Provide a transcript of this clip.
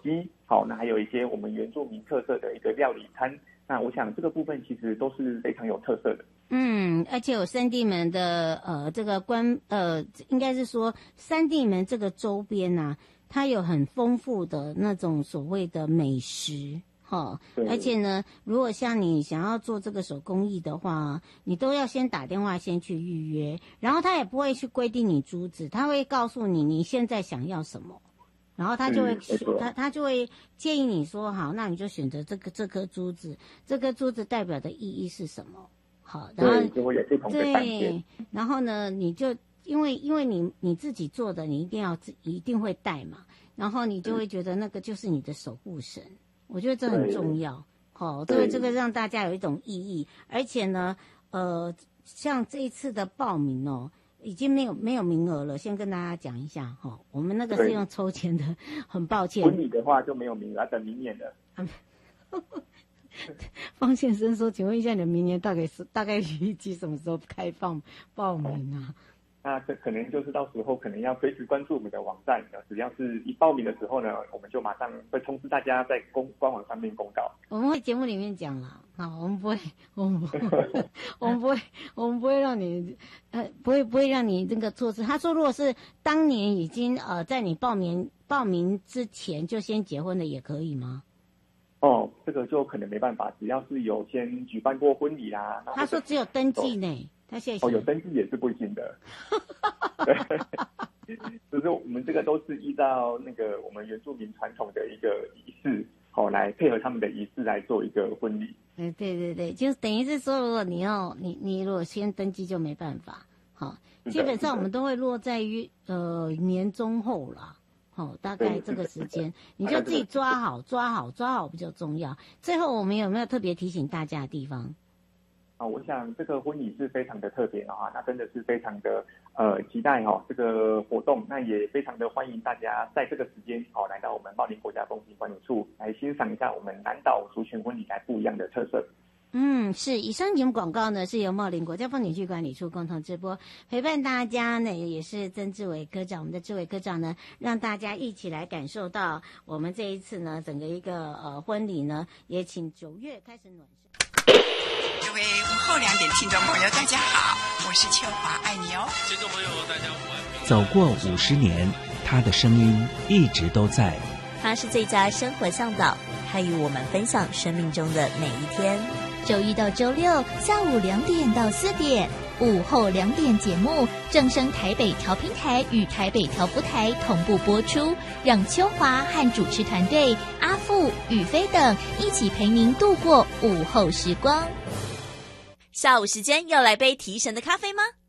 鸡，好，那还有一些我们原住民特色的一个料理餐。那我想这个部分其实都是非常有特色的。 而且有三地门的这个应该是说三地门这个周边啊，它有很丰富的那种所谓的美食。而且呢，如果像你想要做这个手工艺的话，你都要先打电话先去预约，然后他也不会去规定你珠子，他会告诉你你现在想要什么，然后他就会他就会建议你说好，那你就选择这颗珠子，这颗珠子代表的意义是什么？好，然后就会有不同的版面。 然后呢，你就因为你自己做的，你一定会带嘛，然后你就会觉得那个就是你的守护神。我觉得这很重要，这个让大家有一种意义，而且呢，像这一次的报名哦，已经没有名额了，先跟大家讲一下我们那个是用抽签的，很抱歉。 婚礼的话就没有名额，等明年的。 方先生说，请问一下，你们明年大概预计什么时候开放报名啊？ 那可能就是到时候可能要随时关注我们的网站，只要是一报名的时候呢，我们就马上会通知大家在官网上面公告。 我们会节目里面讲啦，我们不会让你不会让你这个错失。他说，如果是当年已经在你报名之前就先结婚的也可以吗？ 这个就可能没办法，只要是有先举办过婚礼啦。 他说只有登记呢。他现在有登记也是不行的。对，就是我们这个都是依照那个我们原住民传统的一个仪式，来配合他们的仪式来做一个婚礼。 对，就等于是说，如果你如果先登记就没办法。基本上我们都会落在于年中后啦。大概这个时间，你就自己抓好比较重要。最后我们有没有特别提醒大家的地方？ 我想这个婚礼是非常的特别那真的是非常的期待这个活动，那也非常的欢迎大家在这个时间来到我们茂林国家风情管理处来欣赏一下我们南岛族群婚礼来不一样的特色。 是。以上节目广告呢是由茂林国家风景区管理处共同直播，陪伴大家呢也是曾志伟科长，我们的志伟科长呢让大家一起来感受到我们这一次呢整个一个婚礼呢，也请9月开始暖身。 各位午后2点听众朋友大家好，我是秋华，爱你哦。 听众朋友大家午安。 走过50年，他的声音一直都在。 他是最佳生活向导，他与我们分享生命中的每一天。 周一到周六下午2点到4点，午后2点节目正声台北调频台与台北调布台同步播出，让秋华和主持团队阿富、宇飞等一起陪您度过午后时光。 下午时间要来杯提神的咖啡吗？